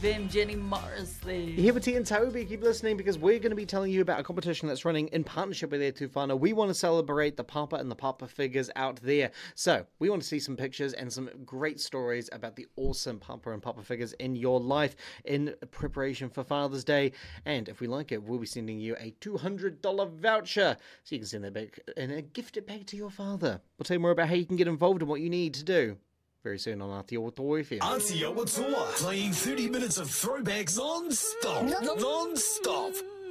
FM, Jenny Morrissey. Here with T and Toby, keep listening because we're going to be telling you about a competition that's running in partnership with Air Tufana. We want to celebrate the Papa and the Papa figures out there. So we want to see some pictures and some great stories about the awesome Papa and Papa figures in your life in preparation for Father's Day. And if we like it, we'll be sending you a $200 voucher so you can send that back in a gifted bag to your father. We'll tell you more about how you can get involved and what you need to do very soon on Aotearoa FM. Aotearoa, playing 30 minutes of throwbacks non-stop. Non-stop.